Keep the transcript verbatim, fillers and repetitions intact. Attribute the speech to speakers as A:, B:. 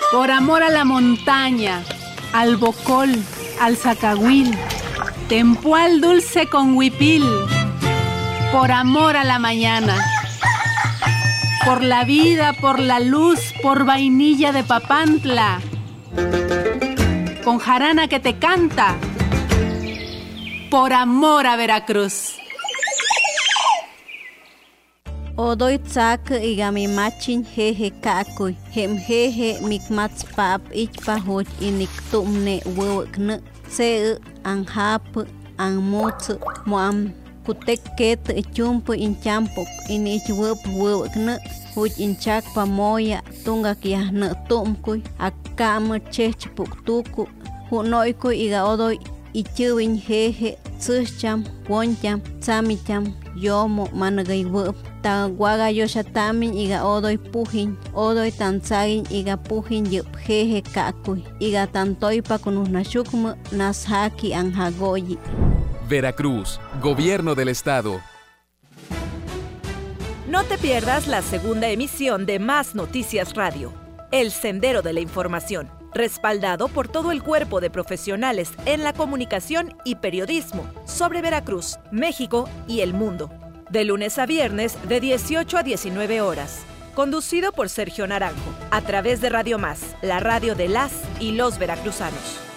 A: Por amor a la montaña, al bocol, al zacahuil, tempual dulce con huipil. Por amor a la mañana, por la vida, por la luz, por vainilla de Papantla, con jarana que te canta, por amor a Veracruz.
B: Odoy tzak igami machin jeje kakuy, hem jeje mikmats pap ichpa hoch inik tumne wewekne, se anhap anmutz moam kutek ket chumpo inchampo inich wep wewekne, huch inchak pamoya tunga kiahne tumkuy, akam chech puktuku, hunoykuy iga odoy ichuwin jeje tsucham, woncham, tsamicham, yomo managay wep. Ta guaga yoshatamin iga odoy pujin, odoy tanzagin iga pujin yup jeje kakuy, iga tantoypa kunusnashukma nashaki anjagoyi.
C: Veracruz, Gobierno del Estado.
D: No te pierdas la segunda emisión de Más Noticias Radio, El Sendero de la Información, respaldado por todo el cuerpo de profesionales en la comunicación y periodismo sobre Veracruz, México y el mundo. De lunes a viernes de dieciocho a diecinueve horas. Conducido por Sergio Naranjo, a través de Radio Más, la radio de las y los veracruzanos.